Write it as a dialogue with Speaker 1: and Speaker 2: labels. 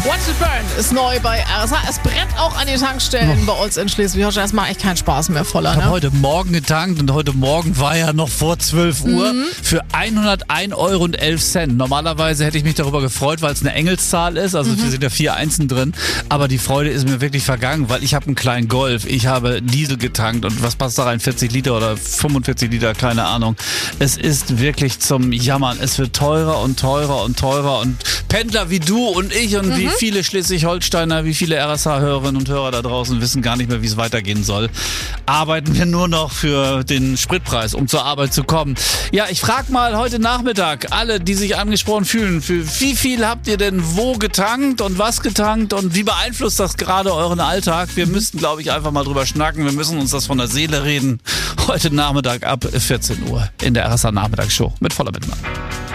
Speaker 1: Watch It Burn ist neu bei RSA. Es brennt auch an den Tankstellen bei uns in Schleswig-Holstein. Das macht echt keinen Spaß mehr, Voller.
Speaker 2: Ich habe heute Morgen getankt und heute Morgen war ja noch vor 12 Uhr für 101,11 €. Normalerweise hätte ich mich darüber gefreut, weil es eine Engelszahl ist. Also hier sind ja 4 Einsen drin. Aber die Freude ist mir wirklich vergangen, weil ich habe einen kleinen Golf. Ich habe Diesel getankt und was passt da rein? 40 Liter oder 45 Liter, keine Ahnung. Es ist wirklich zum Jammern. Es wird teurer und teurer und teurer. Und Pendler wie du und ich und wie viele Schleswig-Holsteiner, wie viele RSA-Hörerinnen und Hörer da draußen wissen gar nicht mehr, wie es weitergehen soll. Arbeiten wir nur noch für den Spritpreis, um zur Arbeit zu kommen. Ja, ich frage mal heute Nachmittag alle, die sich angesprochen fühlen, für wie viel habt ihr denn wo getankt und was getankt und wie beeinflusst das gerade euren Alltag? Wir müssten, glaube ich, einfach mal drüber schnacken. Wir müssen uns das von der Seele reden. Heute Nachmittag ab 14 Uhr in der RSA Nachmittagsshow mit Voller Bittmann.